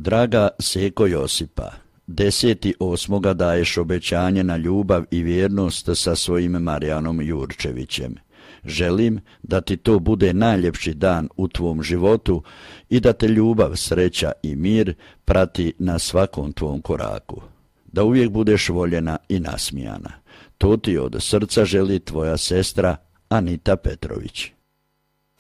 Draga Seko Josipa, 10.8. daješ obećanje na ljubav i vjernost sa svojim Marijanom Jurčevićem. Želim da ti to bude najljepši dan u tvom životu i da te ljubav, sreća i mir prati na svakom tvom koraku. Da uvijek budeš voljena i nasmijana. To ti od srca želi tvoja sestra Anita Petrović.